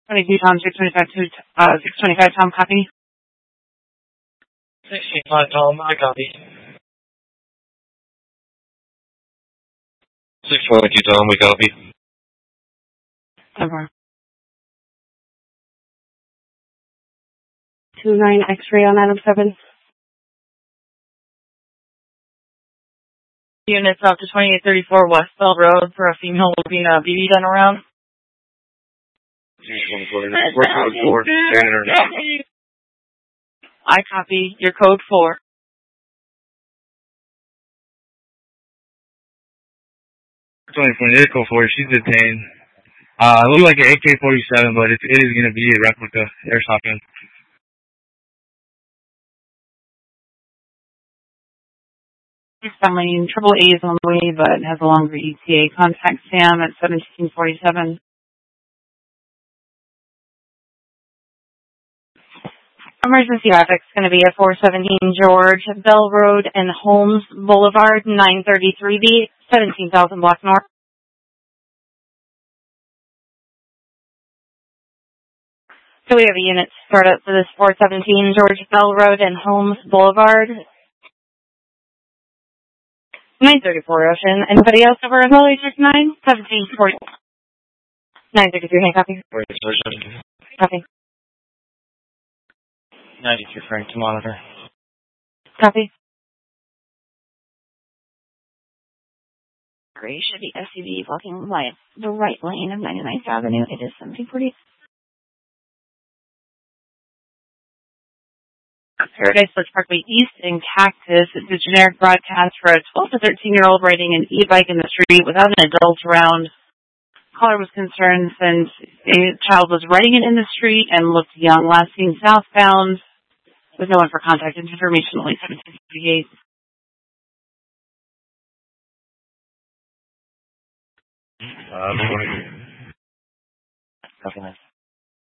22 Tom, 625 Tom, copy. 65 Tom, I copy. 642 Tom, we copy. Over. 29 X-ray on item 7. Units up to 2834 West Bell Road for a female looking BB gun around. I copy. Your code 4. Code 4, she's detained. It looks like an AK-47, but it is going to be a replica airsoft gun. Spelling triple A's only, but has a longer ETA. Contact Sam at 1747. Emergency traffic's going to be at 417 George Bell Road and Holmes Boulevard, 933B, 17,000 block north. So we have a unit start up for this 417 George Bell Road and Holmes Boulevard. 934 Ocean. Anybody else over as well? 869? 1740. 933, hey, copy. Copy. 93 Frank to monitor. Copy. Gray should be SUV blocking the right lane of 99th Avenue. It is 1740. Paradise Village Parkway East in Cactus. It's a generic broadcast for a 12 to 13-year-old riding an e-bike in the street without an adult around. Caller was concerned since a child was riding it in the street and looked young, last seen southbound, with no one for contact information, only 1758. Okay.